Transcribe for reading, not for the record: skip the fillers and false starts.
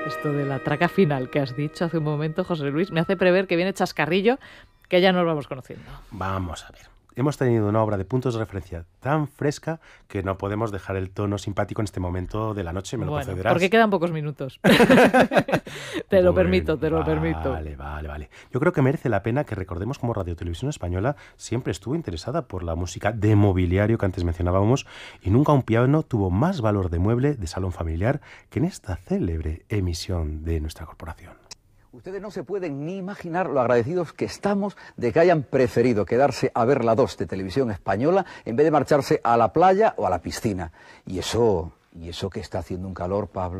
Esto de la traca final que has dicho hace un momento, José Luis, me hace prever que viene chascarrillo, que ya nos vamos conociendo. Vamos a ver. Hemos tenido una obra de puntos de referencia tan fresca que no podemos dejar el tono simpático en este momento de la noche, me lo concederás. Porque quedan pocos minutos. Te lo permito. Vale. Yo creo que merece la pena que recordemos cómo Radio Televisión Española siempre estuvo interesada por la música de mobiliario que antes mencionábamos y nunca un piano tuvo más valor de mueble de salón familiar que en esta célebre emisión de nuestra corporación. Ustedes no se pueden ni imaginar lo agradecidos que estamos de que hayan preferido quedarse a ver la 2 de Televisión Española en vez de marcharse a la playa o a la piscina. Y eso que está haciendo un calor, Pablo.